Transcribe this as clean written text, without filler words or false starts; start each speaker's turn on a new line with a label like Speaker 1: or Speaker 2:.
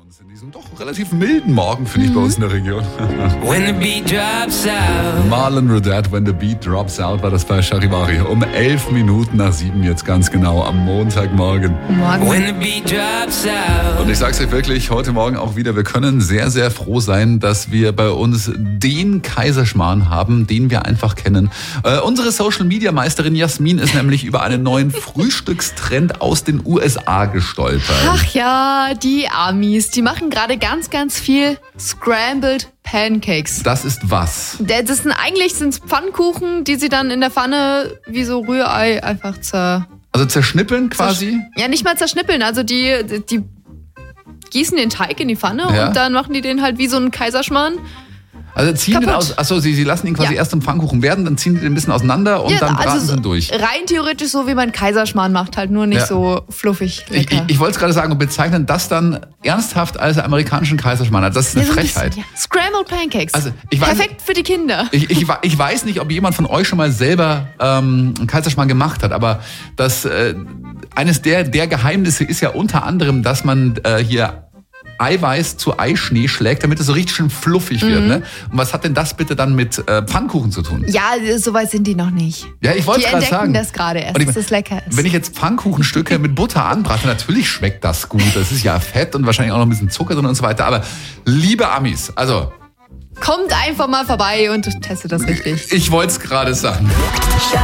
Speaker 1: In diesem doch relativ milden Morgen, finde ich, bei uns in der Region.
Speaker 2: When the beat drops out.
Speaker 1: Marlon Rudet, When the Beat Drops Out, war das bei Charivari. Um 7:11 jetzt ganz genau am Montagmorgen.
Speaker 2: When the beat drops out.
Speaker 1: Und ich sag's euch wirklich, heute Morgen auch wieder, wir können sehr, sehr froh sein, dass wir bei uns den Kaiserschmarrn haben, den wir einfach kennen. Unsere Social-Media-Meisterin Jasmin ist nämlich über einen neuen Frühstückstrend aus den USA gestolpert.
Speaker 3: Ach ja, die Amis, die machen gerade ganz, ganz viel Scrambled Pancakes.
Speaker 1: Das ist was?
Speaker 3: Eigentlich sind es Pfannkuchen, die sie dann in der Pfanne wie so Rührei einfach
Speaker 1: Also zerschnippeln quasi?
Speaker 3: Ja, nicht mal zerschnippeln, also die gießen den Teig in die Pfanne und dann machen die den halt wie so einen Kaiserschmarrn.
Speaker 1: Also ziehen den aus, achso, sie lassen ihn quasi erst zum Pfannkuchen werden, dann ziehen die den ein bisschen auseinander und dann braten sie ihn durch.
Speaker 3: Rein theoretisch so, wie man Kaiserschmarrn macht, halt nur nicht so fluffig lecker.
Speaker 1: Ich wollte es gerade sagen und bezeichnen das dann ernsthaft als amerikanischen Kaiserschmarrn. Also das ist eine Frechheit.
Speaker 3: Scrambled Pancakes.
Speaker 1: Also
Speaker 3: perfekt für die Kinder.
Speaker 1: Ich weiß nicht, ob jemand von euch schon mal selber einen Kaiserschmarrn gemacht hat, aber eines der Geheimnisse ist ja unter anderem, dass man hier Eiweiß zu Eischnee schlägt, damit es so richtig schön fluffig wird. Ne? Und was hat denn das bitte dann mit Pfannkuchen zu tun?
Speaker 3: Ja, soweit sind die noch nicht.
Speaker 1: Ja, ich wollte gerade sagen.
Speaker 3: Die entdecken das gerade erst, dass es lecker ist.
Speaker 1: Wenn ich jetzt Pfannkuchenstücke mit Butter anbrate, natürlich schmeckt das gut. Das ist ja Fett und wahrscheinlich auch noch ein bisschen Zucker drin und so weiter. Aber liebe Amis, also
Speaker 3: kommt einfach mal vorbei und testet das richtig.
Speaker 1: Ich wollte es gerade sagen.